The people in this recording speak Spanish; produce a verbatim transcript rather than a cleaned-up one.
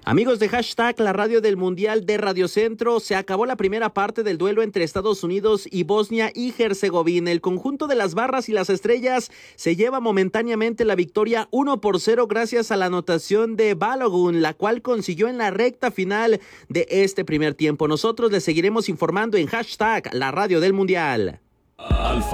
Amigos de Hashtag, la radio del Mundial de Radio Centro, se acabó la primera parte del duelo entre Estados Unidos y Bosnia y Herzegovina. El conjunto de las barras y las estrellas se lleva momentáneamente la victoria uno por cero gracias a la anotación de Balogun, la cual consiguió en la recta final de este primer tiempo. Nosotros les seguiremos informando en Hashtag, la radio del Mundial. Alfa.